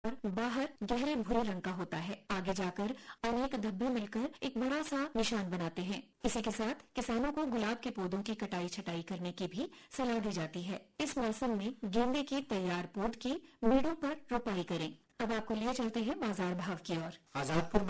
बाहर गहरे भूरे रंग का होता है। आगे जाकर अनेक धब्बे मिलकर एक बड़ा सा निशान बनाते हैं। इसी के साथ किसानों को गुलाब के पौधों की कटाई छटाई करने की भी सलाह दी जाती है। इस मौसम में गेंदे की तैयार पौध की मेड़ों पर रोपाई करें। अब आपको लिए चलते हैं बाजार भाव की ओर। आजादपुर